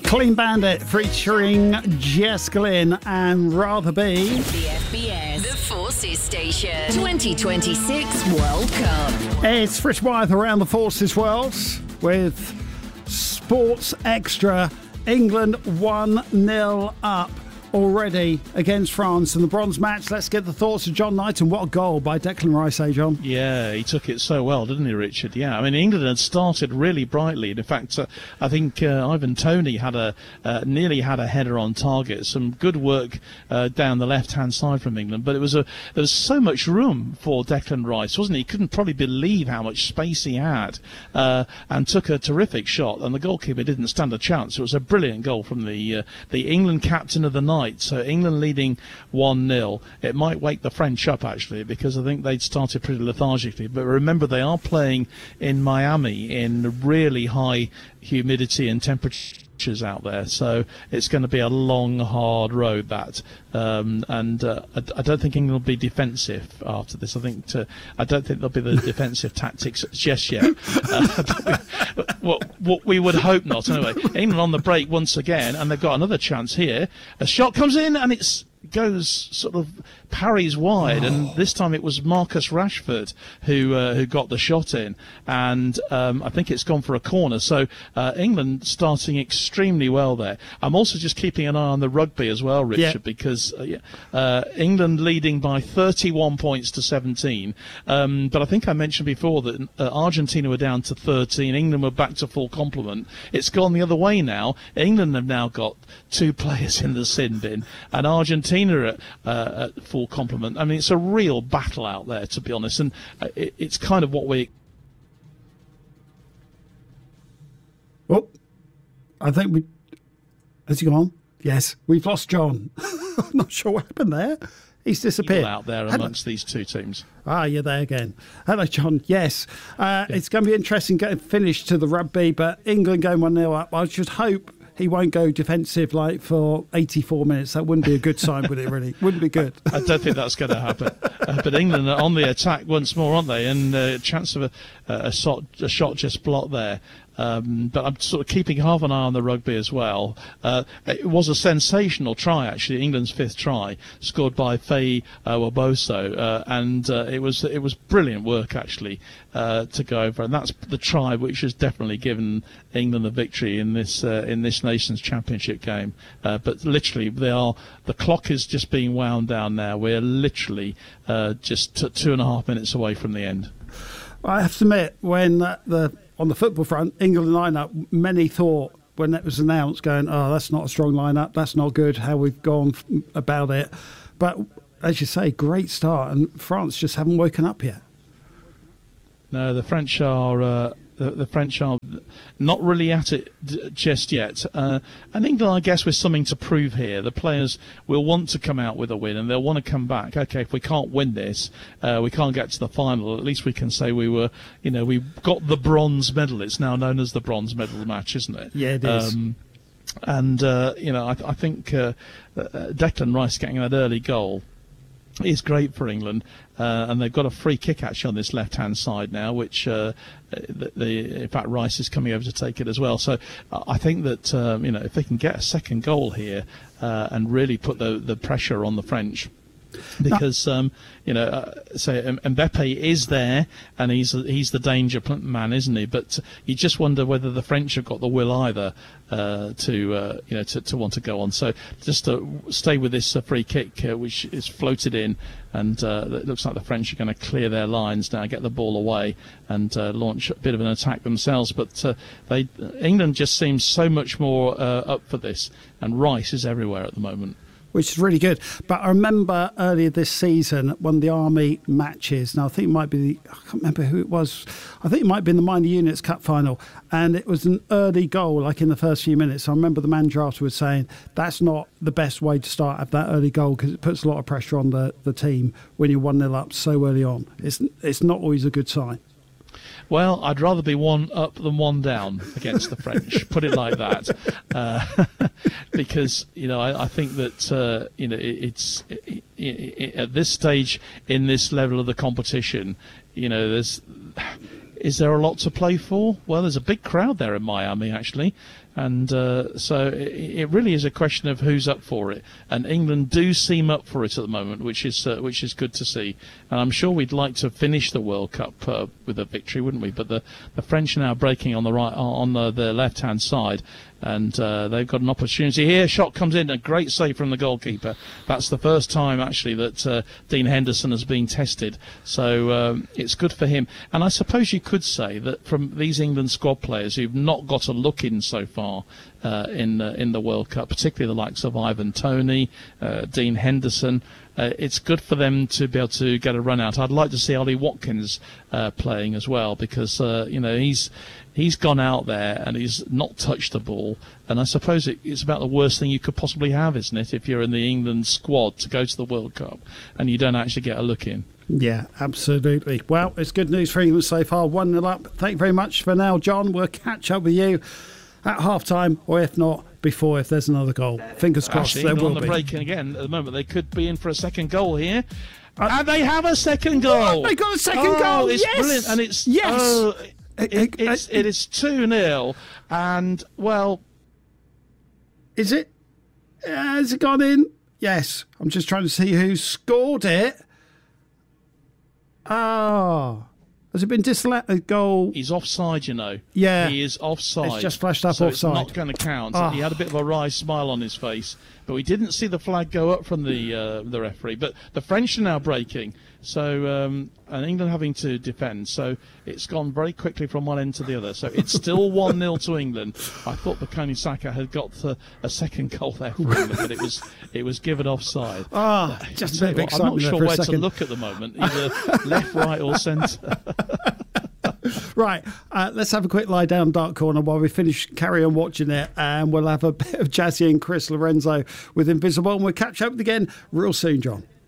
Clean Bandit featuring Jess Glynn and Rather Be. The FBS, the Forces Station, 2026 World Cup. It's Frisch Wyeth around the Forces World with Sports Extra. England 1-0 up already against France in the bronze match. Let's get the thoughts of John Knighton. What a goal by Declan Rice, eh, John? Yeah, he took it so well, didn't he, Richard? Yeah, I mean, England had started really brightly. In fact, I think Ivan Toney had nearly had a header on target. Some good work down the left-hand side from England, but there was so much room for Declan Rice, wasn't he? He couldn't probably believe how much space he had, and took a terrific shot, and the goalkeeper didn't stand a chance. It was a brilliant goal from the England captain of the night. So England leading 1-0. It might wake the French up, actually, because I think they'd started pretty lethargically. But remember, they are playing in Miami in really high humidity and temperatures out there. So it's going to be a long, hard road, that. I don't think England will be defensive after this. I don't think there'll be the defensive tactics just yet. What we would hope not. Anyway, England on the break once again, and they've got another chance here. A shot comes in, and goes sort of parries wide, and this time it was Marcus Rashford who got the shot in, and I think it's gone for a corner. So England starting extremely well there. I'm also just keeping an eye on the rugby as well, Richard, because England leading by 31 points to 17, but I think I mentioned before that Argentina were down to 13, England were back to full complement. It's gone the other way now. England have now got 2 players in the sin bin, and Argentina at full complement. I mean, it's a real battle out there, to be honest, and it's kind of what we... Oh, I think we... Has he gone? Yes, we've lost John. I'm not sure what happened there. He's disappeared. Out there amongst these two teams. Ah, you're there again. Hello, John. Yes, it's going to be interesting getting finished to the rugby, but England going 1-0 up. I should hope he won't go defensive like for 84 minutes. That wouldn't be a good sign, would it, really? Wouldn't be good. I don't think that's going to happen. But England are on the attack once more, aren't they? And a chance of a shot just blocked there. But I'm sort of keeping half an eye on the rugby as well. It was a sensational try, actually, England's 5th try, scored by Faye Waboso, and it was brilliant work, actually, to go over. And that's the try which has definitely given England the victory in this Nations Championship game. But literally, the clock is just being wound down now. We're literally just 2.5 minutes away from the end. I have to admit, when on the football front, England lineup, many thought when it was announced, going, "Oh, that's not a strong lineup. That's not good. How we've gone about it." But as you say, great start, and France just haven't woken up yet. No, the French are. The French are not really at it just yet. And England, I guess, with something to prove here. The players will want to come out with a win, and they'll want to come back. Okay, if we can't win this, we can't get to the final. At least we can say we got the bronze medal. It's now known as the bronze medal match, isn't it? Yeah, it is. I think Declan Rice getting that early goal is great for England, and they've got a free kick actually on this left-hand side now, which in fact Rice is coming over to take it as well. So I think that if they can get a second goal here and really put the pressure on the French. Because say Mbappe is there, and he's the danger man, isn't he? But you just wonder whether the French have got the will either to want to go on. So just to stay with this free kick, which is floated in, and it looks like the French are going to clear their lines now, get the ball away, and launch a bit of an attack themselves. But England just seems so much more up for this, and Rice is everywhere at the moment, which is really good. But I remember earlier this season, one of the Army matches, now I think it might be, I can't remember who it was, I think it might have been the Minor Units Cup final, and it was an early goal, like in the first few minutes. I remember the manager afterwards saying, that's not the best way to start at that early goal, because it puts a lot of pressure on the team when you're 1-0 up so early on. It's not always a good sign. Well, I'd rather be 1 up than 1 down against the French. Put it like that, because I think that it's at this stage in this level of the competition, is there a lot to play for? Well, there's a big crowd there in Miami, actually. And so it really is a question of who's up for it. And England do seem up for it at the moment, which is good to see. And I'm sure we'd like to finish the World Cup with a victory, wouldn't we? But the French are now breaking on the right, on the left-hand side, and they've got an opportunity here. Shot comes in, a great save from the goalkeeper. That's the first time actually that Dean Henderson has been tested, so it's good for him. And I suppose you could say that from these England squad players who've not got a look in so far in the World Cup, particularly the likes of Ivan Toney, Dean Henderson, it's good for them to be able to get a run out. I'd like to see Ollie Watkins playing as well, because he's gone out there and he's not touched the ball, and I suppose it's about the worst thing you could possibly have, isn't it, if you're in the England squad to go to the World Cup and you don't actually get a look in. Yeah, absolutely. Well, it's good news for England so far, 1-0 up. Thank you very much for now, John. We'll catch up with you at half-time, or if not, before, if there's another goal. Fingers crossed. Actually, there will on the be. break again at the moment. They could be in for a second goal here. And they have a second goal. They got a second goal. It's yes. brilliant. And it's it is 2-0. And, well, is it? Has it gone in? Yes. I'm just trying to see who scored it. Has it been disallowed? A goal? He's offside, you know. Yeah. He is offside. It's just flashed up so offside. It's not going to count. He had a bit of a wry smile on his face, but we didn't see the flag go up from the referee. But the French are now breaking, so and England having to defend. So it's gone very quickly from one end to the other. So it's still 1-0 to England. I thought Bukayo Saka had got a second goal there for England, but it was given offside. Just a bit I'm not sure where to look at the moment, either left, right, or centre. Right, let's have a quick lie down dark corner while we finish, carry on watching it, and we'll have a bit of Jazzy and Chris Lorenzo with Invisible, and we'll catch up again real soon, John.